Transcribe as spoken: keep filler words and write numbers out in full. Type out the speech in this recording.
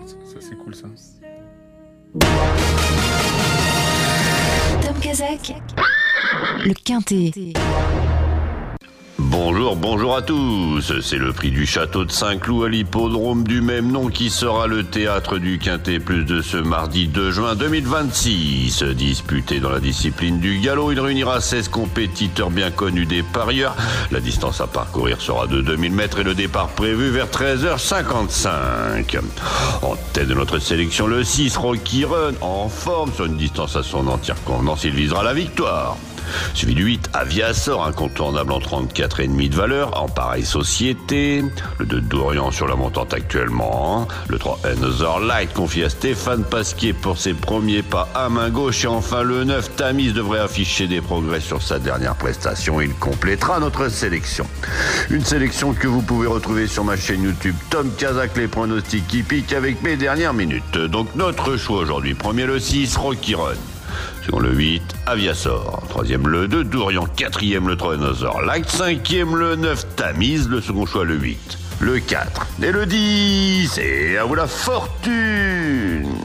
Ça, c'est cool, ça. Tom Kazakh, le Quintet. Bonjour, bonjour à tous. C'est le prix du château de Saint-Cloud à l'hippodrome du même nom qui sera le théâtre du Quintet Plus de ce mardi deux juin deux mille vingt-six. Disputé dans la discipline du galop, il réunira seize compétiteurs bien connus des parieurs. La distance à parcourir sera de deux mille mètres et le départ prévu vers treize heures cinquante-cinq. En tête de notre sélection, le six Rocky Run, en forme sur une distance à son entière convenance, il visera la victoire. Suivi du huit, Aviasor, incontournable en trente-quatre virgule cinq de valeur, en pareille société. Le deux, Dorian sur la montante actuellement. Le trois, Another Light, confié à Stéphane Pasquier pour ses premiers pas à main gauche. Et enfin le neuf, Tamise, devrait afficher des progrès sur sa dernière prestation. Il complétera notre sélection. Une sélection que vous pouvez retrouver sur ma chaîne YouTube Tom Kazakh, les pronostics qui piquent avec mes dernières minutes. Donc notre choix aujourd'hui, premier le six, Rocky Run. Second le huit, Aviasor. Troisième le deux, Dorian. Quatrième le trois, Another Light. Cinquième le neuf, Tamise. Le second choix le huit. Le quatre et le dix. Et à vous la fortune!